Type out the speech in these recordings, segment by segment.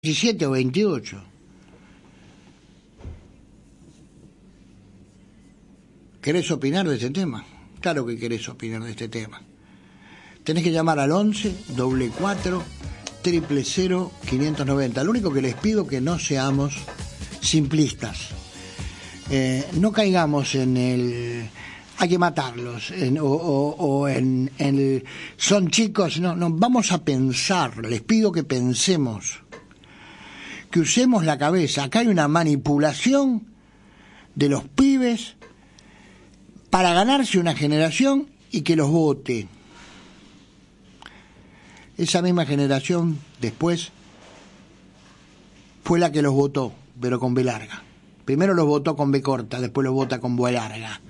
17 o 28. ¿Querés opinar de este tema? Claro que querés opinar de este tema. Tenés que llamar al 11 44 000 590. Lo único que les pido que no seamos simplistas. No caigamos en el hay que matarlos o en el son chicos. No, vamos a pensar. Les pido que pensemos, que usemos la cabeza. Acá hay una manipulación de los pibes para ganarse una generación y que los vote. Esa misma generación después fue la que los votó, pero con B larga. Primero los votó con B corta, después los vota con B larga.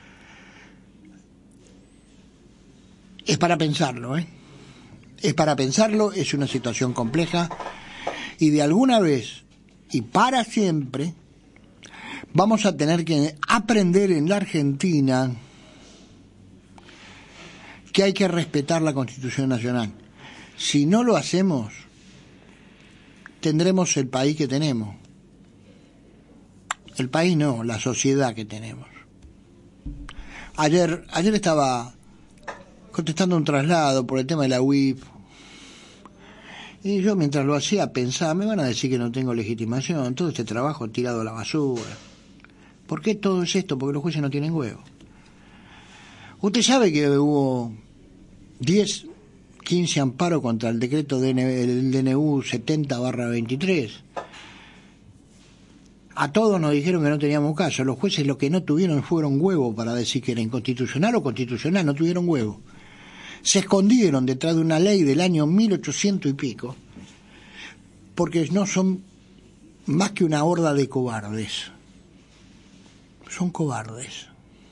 Es para pensarlo, ¿eh? Es para pensarlo, es una situación compleja y de alguna vez y para siempre vamos a tener que aprender en la Argentina que hay que respetar la Constitución Nacional. Si no lo hacemos, tendremos el país que tenemos. El país no, la sociedad que tenemos. Ayer estaba contestando un traslado por el tema de la UIF. Y yo mientras lo hacía pensaba, me van a decir que no tengo legitimación, todo este trabajo tirado a la basura. ¿Por qué todo es esto? Porque los jueces no tienen huevo. Usted sabe que hubo 10, 15 amparos contra el decreto del DNU 70/23. A todos nos dijeron que no teníamos caso. Los jueces lo que no tuvieron fueron huevo para decir que era inconstitucional o constitucional, no tuvieron huevo. Se escondieron detrás de una ley del año 1800 y pico, porque no son más que una horda de cobardes. Son cobardes.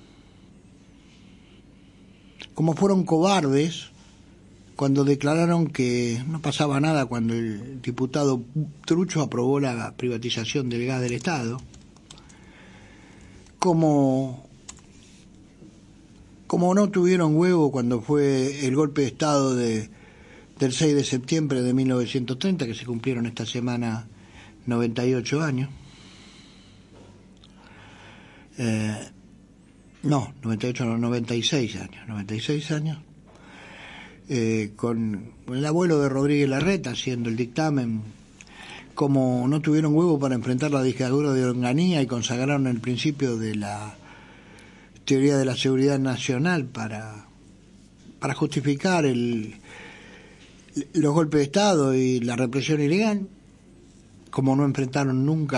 Como fueron cobardes cuando declararon que no pasaba nada cuando el diputado Trucho aprobó la privatización del gas del Estado, como no tuvieron huevo cuando fue el golpe de Estado del 6 de septiembre de 1930, que se cumplieron esta semana 98 años. No, 98 no, 96 años. Con el abuelo de Rodríguez Larreta haciendo el dictamen, como no tuvieron huevo para enfrentar la dictadura de Onganía y consagraron el principio de la teoría de la seguridad nacional para justificar los golpes de Estado y la represión ilegal, como no enfrentaron nunca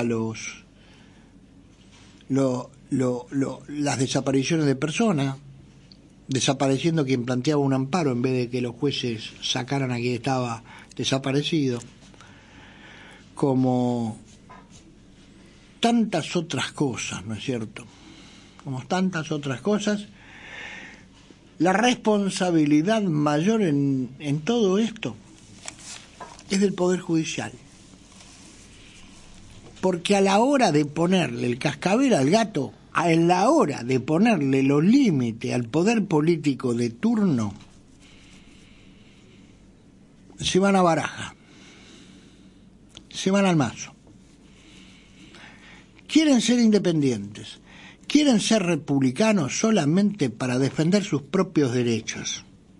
las desapariciones de personas, desapareciendo quien planteaba un amparo en vez de que los jueces sacaran a quien estaba desaparecido, como tantas otras cosas, ¿no es cierto? Como tantas otras cosas, la responsabilidad mayor en todo esto es del Poder Judicial. Porque a la hora de ponerle el cascabel al gato, a la hora de ponerle los límites al poder político de turno, se van a baraja, se van al mazo. Quieren ser independientes, quieren ser republicanos solamente para defender sus propios derechos.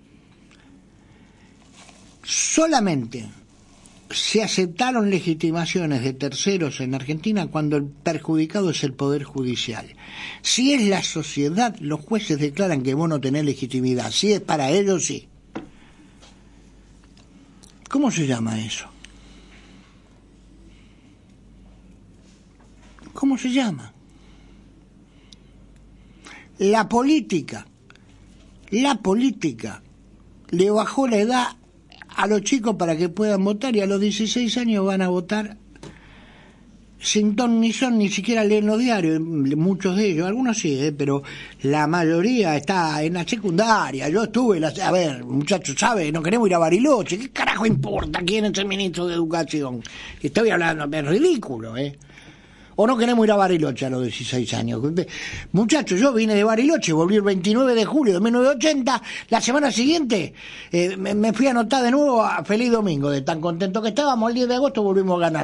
Solamente se aceptaron legitimaciones de terceros en Argentina cuando el perjudicado es el Poder Judicial. Si es la sociedad, los jueces declaran que vos no tenés legitimidad. Si es para ellos, sí. ¿Cómo se llama eso? ¿Cómo se llama? La política le bajó la edad a los chicos para que puedan votar y a los 16 años van a votar sin ton ni son, ni siquiera leen los diarios, muchos de ellos, algunos sí, pero la mayoría está en la secundaria. Yo estuve, a ver, muchachos, ¿sabe? No queremos ir a Bariloche, ¿qué carajo importa quién es el ministro de Educación? Estoy hablando, es ridículo, ¿O no queremos ir a Bariloche a los 16 años? Muchachos, yo vine de Bariloche, volví el 29 de julio de 1980, la semana siguiente me fui a anotar de nuevo a Feliz Domingo, de tan contento que estábamos, el 10 de agosto volvimos a ganar.